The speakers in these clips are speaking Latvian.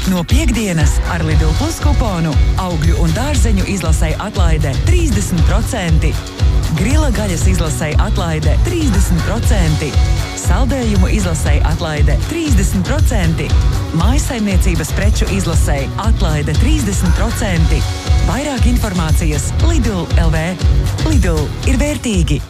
No piekdienas ar Lidl Plus kuponu augļu un dārzeņu izlasei atlaide 30%. Grila gaļas izlasei atlaide 30%. Saldējumu izlasei atlaide 30%. Mājsaimniecības preču izlasei atlaide 30%. Vairāk informācijas Lidl LV. Lidl ir vērtīgi.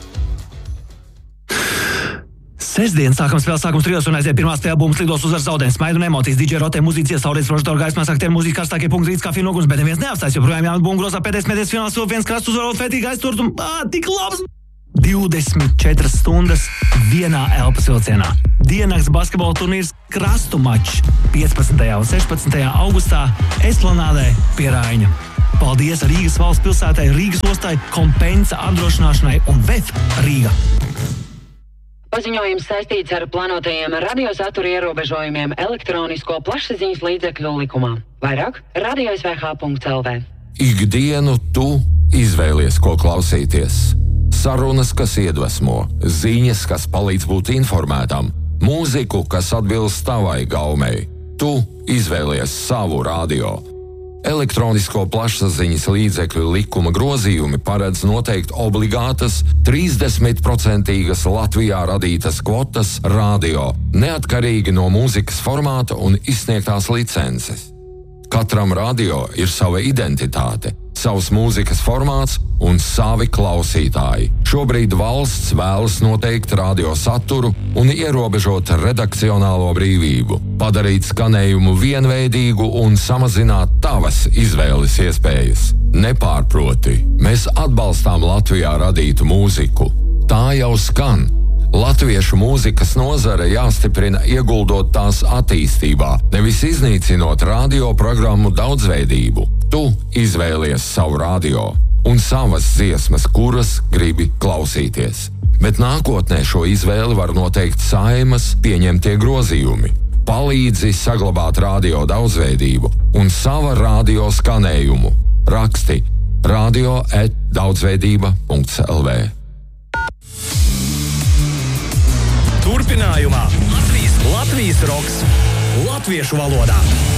Sestdien sākam spēles sākums trijos un aiziet pirmās tajā būmas lidos uzvar zaudējums, smaidu un emocijas. DJ rotē mūziķi iesaurēs prožetoru gaismās, aktieru mūzika karstākie punkti rīts kafiju nogums, bet neviens neapstājas, joprojām jāmet būmu grozā pēdējais mēdēs fināls, vēl viens krasts uzvarot fētīgi aizturt un tik labs! 24 stundas vienā elpas vilcienā. Diennakts basketbola turnīrs krastu mačs 15. un 16. augustā Esplanādē pie Raiņa. Paldies Rīgas valsts pilsētai, Rīgas ostai, Kompensa apdrošināšanai un VEF Rīga. Paziņojums saistīts ar plānotajiem radiosatura ierobežojumiem elektronisko plašsaziņas līdzekļu likumā. Vairāk radio.svh.lv. Ikdienu tu izvēlies, ko klausīties. Sarunas, kas iedvesmo, ziņas, kas palīdz būt informētam, mūziku, kas atbilst tavai gaumei. Tu izvēlies savu radio. Elektronisko plašsaziņas līdzekļu likuma grozījumi paredz noteikt obligātas 30% Latvijā radītas kvotas radio, neatkarīgi no mūzikas formāta un izsniegtās licences. Katram radio ir sava identitāte, savs mūzikas formāts un savi klausītāji. Šobrīd valsts vēlas noteikt radio saturu un ierobežot redakcionālo brīvību, padarīt skanējumu vienveidīgu un samazināt tavas izvēles iespējas. Nepārproti, mēs atbalstām Latvijā radītu mūziku. Tā jau skan. Latviešu mūzikas nozare jāstiprina ieguldot tās attīstībā, nevis iznīcinot radioprogrammu daudzveidību. Tu izvēlies savu radio un savas dziesmas, kuras gribi klausīties. Bet nākotnē šo izvēli var noteikt Saeimas pieņemtie grozījumi. Palīdzi saglabāt radio daudzveidību un sava radio skanējumu. Raksti radio@daudzveidība.lv. Turpinājumā Latvijas roks latviešu valodā.